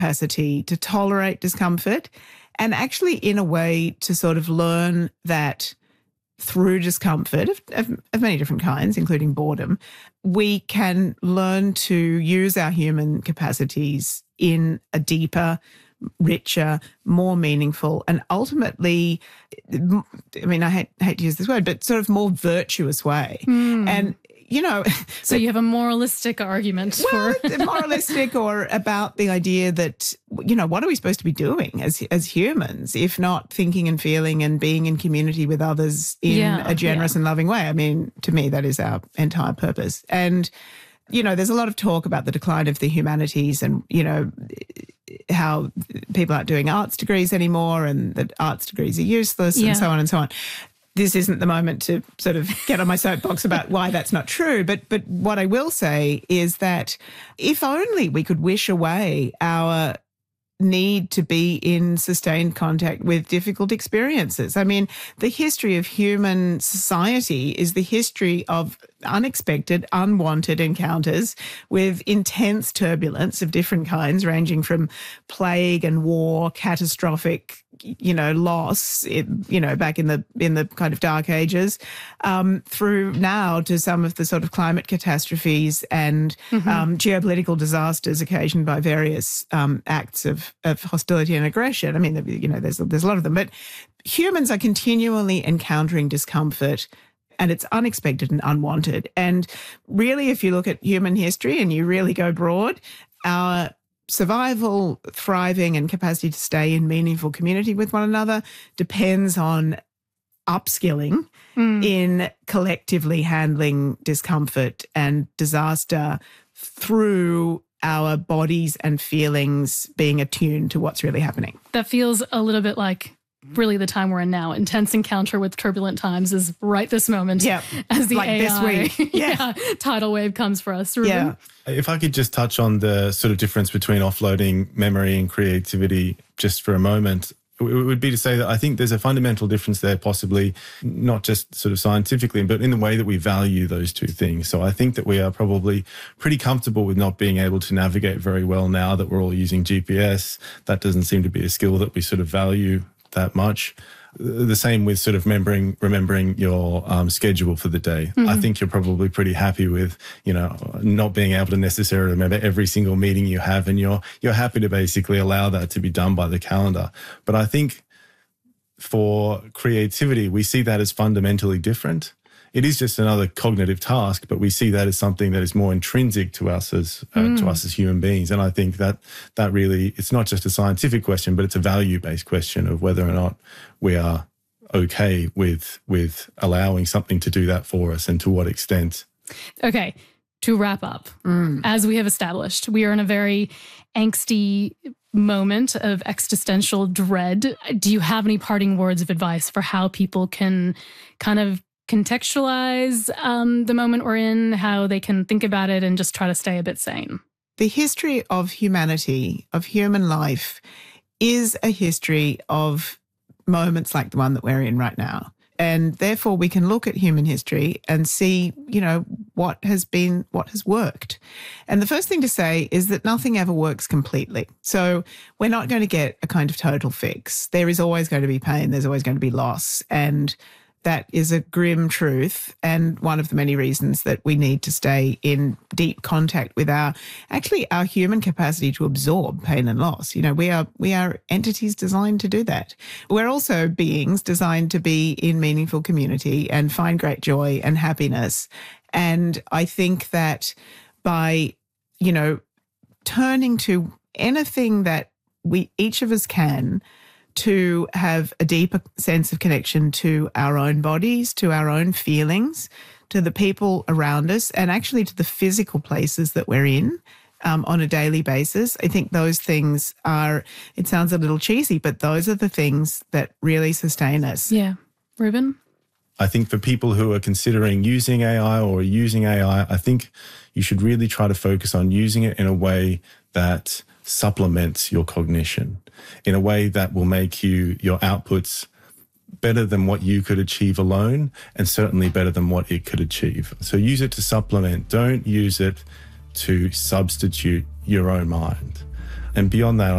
capacity to tolerate discomfort, and actually in a way to sort of learn that through discomfort of many different kinds, including boredom, we can learn to use our human capacities in a deeper, richer, more meaningful, and ultimately, I mean, I hate to use this word, but sort of more virtuous way. And, you know... So you have a moralistic argument for... moralistic, or about the idea that, you know, what are we supposed to be doing as humans, if not thinking and feeling and being in community with others in a generous and loving way? I mean, to me, that is our entire purpose. And, you know, there's a lot of talk about the decline of the humanities and, you know, how people aren't doing arts degrees anymore and that arts degrees are useless and so on and so on. This isn't the moment to sort of get on my soapbox about why that's not true. But what I will say is that if only we could wish away our need to be in sustained contact with difficult experiences. I mean, the history of human society is the history of unexpected, unwanted encounters with intense turbulence of different kinds, ranging from plague and war, catastrophic, you know, loss, you know, back in the kind of dark ages, through now to some of the sort of climate catastrophes and geopolitical disasters occasioned by various acts of hostility and aggression. I mean, you know, there's a lot of them, but humans are continually encountering discomfort, and it's unexpected and unwanted. And really, if you look at human history and you really go broad, our survival, thriving, and capacity to stay in meaningful community with one another depends on upskilling in collectively handling discomfort and disaster through our bodies and feelings being attuned to what's really happening. That feels a little bit like really the time we're in now. Intense encounter with turbulent times is right this moment. Yeah, as the like AI this week. Tidal wave comes for us. Ruben? Yeah. If I could just touch on the sort of difference between offloading memory and creativity just for a moment, it would be to say that I think there's a fundamental difference there, possibly not just sort of scientifically, but in the way that we value those two things. So I think that we are probably pretty comfortable with not being able to navigate very well now that we're all using GPS. That doesn't seem to be a skill that we sort of value that much. The same with sort of remembering your schedule for the day. I think you're probably pretty happy with, you know, not being able to necessarily remember every single meeting you have, and you're happy to basically allow that to be done by the calendar. But I think for creativity, we see that as fundamentally different. It is just another cognitive task, but we see that as something that is more intrinsic to us as human beings. And I think that really, it's not just a scientific question, but it's a value-based question of whether or not we are okay with allowing something to do that for us, and to what extent. Okay, to wrap up, as we have established, we are in a very angsty moment of existential dread. Do you have any parting words of advice for how people can kind of contextualize the moment we're in, how they can think about it and just try to stay a bit sane? The history of humanity, of human life, is a history of moments like the one that we're in right now. And therefore we can look at human history and see, you know, what has worked. And the first thing to say is that nothing ever works completely. So we're not going to get a kind of total fix. There is always going to be pain. There's always going to be loss. And that is a grim truth, and one of the many reasons that we need to stay in deep contact with our human capacity to absorb pain and loss. You know, we are entities designed to do that. We're also beings designed to be in meaningful community and find great joy and happiness. And I think that by, you know, turning to anything that each of us can to have a deeper sense of connection to our own bodies, to our own feelings, to the people around us, and actually to the physical places that we're in on a daily basis. I think those things are, it sounds a little cheesy, but those are the things that really sustain us. Yeah. Ruben? I think for people who are considering using AI or using AI, I think you should really try to focus on using it in a way that supplements your cognition, in a way that will make your outputs better than what you could achieve alone, and certainly better than what it could achieve. So use it to supplement. Don't use it to substitute your own mind. And beyond that,